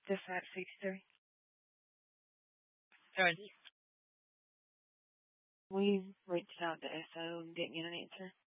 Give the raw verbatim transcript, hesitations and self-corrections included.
Dispatch sixty-three. Sorry. We reached out to S O and didn't get an answer.